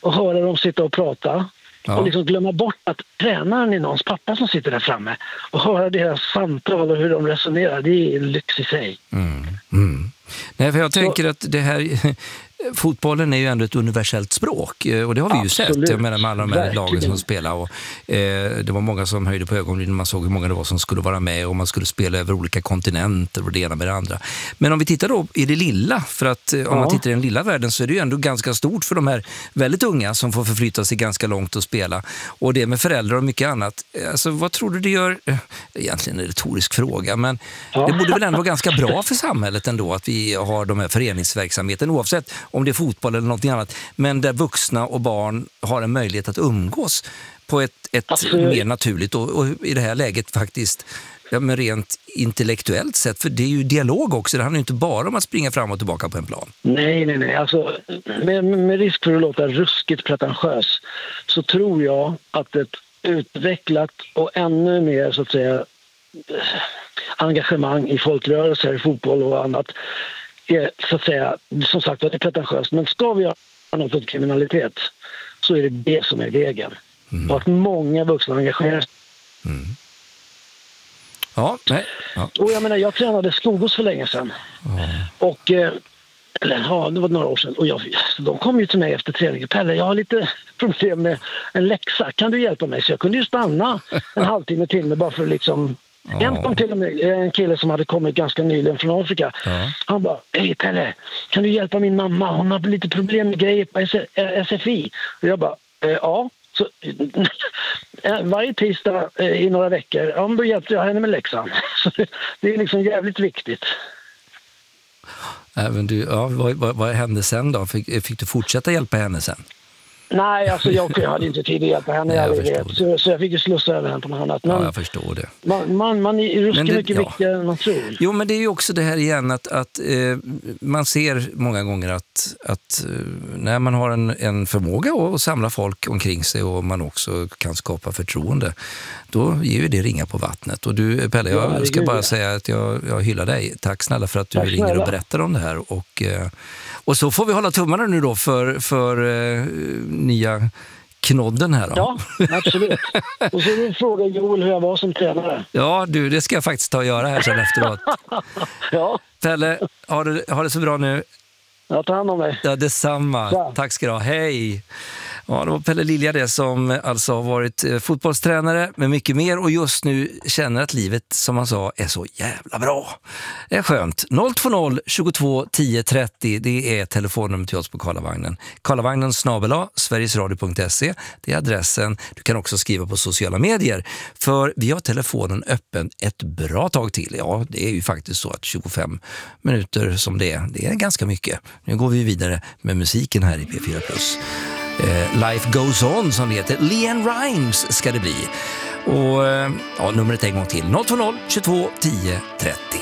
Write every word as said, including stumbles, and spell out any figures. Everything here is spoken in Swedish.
och höra dem sitta och prata. Ja. Och liksom glömma bort att tränaren är någons pappa som sitter där framme. Och höra deras samtal och hur de resonerar, det är en lyx i sig. Mm. Mm. Nej, för jag tänker Så, att det här... Fotbollen är ju ändå ett universellt språk och det har vi ju absolut. sett. Jag menar med alla de här Verkligen. lagen som spelar och, eh, det var många som höjde på ögonen när man såg hur många det var som skulle vara med och man skulle spela över olika kontinenter och det ena med det andra. Men om vi tittar då i det lilla, för att eh, om ja. man tittar i den lilla världen så är det ju ändå ganska stort för de här väldigt unga som får förflytta sig ganska långt och spela. Och det med föräldrar och mycket annat. Alltså vad tror du det gör? Egentligen en retorisk fråga, men ja. det borde väl ändå vara ganska bra för samhället ändå att vi har de här föreningsverksamheten oavsett om det är fotboll eller något annat, men där vuxna och barn har en möjlighet att umgås på ett, ett mer naturligt och, och i det här läget faktiskt ja, men rent intellektuellt sett, för det är ju dialog också, det handlar ju inte bara om att springa fram och tillbaka på en plan. Nej, nej, nej. Alltså, med, med risk för att låta ruskigt pretentiös så tror jag att ett utvecklat och ännu mer så att säga engagemang i folkrörelser, fotboll och annat är så att säga, som sagt det är pretentiöst, men ska vi göra något åt kriminalitet så är det det som är vägen. Mm. Och att många vuxna engagerar sig. Mm. Ja, nej. Ja. Och jag menar, jag tränade Skogås för länge sedan. Mm. Och, eller ja, det var några år sedan. Och jag, de kom ju till mig efter träningen. Pelle, jag har lite problem med en läxa. Kan du hjälpa mig? Så jag kunde ju stanna en halvtimme till med bara för att liksom... Oh. En kom till och med en kille som hade kommit ganska nyligen från Afrika. Oh. Han bara, hej Pelle, kan du hjälpa min mamma? Hon har lite problem med grejer på S F I. Och jag bara, eh, ja. Så, varje tisdag eh, i några veckor, ja, då hjälpte jag henne med läxan. Så det, det är liksom jävligt viktigt. Även du, ja, vad, vad, vad hände sen då? Fick, fick du fortsätta hjälpa henne sen? Nej, alltså jag, jag hade inte tid att hjälpa henne. Nej, jag jag så, så jag fick ju slussa över henne på något annat. Men ja, jag förstår det. Man, man, man är ruskigt mycket ja. viktigare än man tror. Jo, men det är ju också det här igen att, att eh, man ser många gånger att, att eh, när man har en, en förmåga att samla folk omkring sig och man också kan skapa förtroende, då ger ju det ringa på vattnet. Och du, Pelle, jag ja, ska bara säga att jag, jag hyllar dig. Tack snälla för att du Tack ringer snälla. och berättar om det här. Och, eh, och så får vi hålla tummarna nu då för, för eh, nya knodden här då. Ja, absolut. Och så vill fråga Joel hur jag var som tränare. Ja, du, det ska jag faktiskt ta och göra här sen efteråt. Ja. Pelle, har du, har det så bra nu? Jag tar hand om dig. Ja, detsamma. Ja. Tack ska du ha. Hej! Ja, det var Pelle Lilja det som alltså har varit fotbollstränare med mycket mer och just nu känner att livet, som han sa, är så jävla bra. Det är skönt. noll två noll tjugotvå tio trettio, det är telefonnummer till oss på Karlavagnen. Karlavagnen snabel-a sverigesradio punkt se, det är adressen. Du kan också skriva på sociala medier, för vi har telefonen öppen ett bra tag till. Ja, det är ju faktiskt så att tjugofem minuter som det är, det är ganska mycket. Nu går vi vidare med musiken här i P fyra plus. Uh, Life Goes On som det heter. LeAnn Rimes ska det bli. Och uh, ja, numret en gång till. noll två noll tjugotvå tio trettio.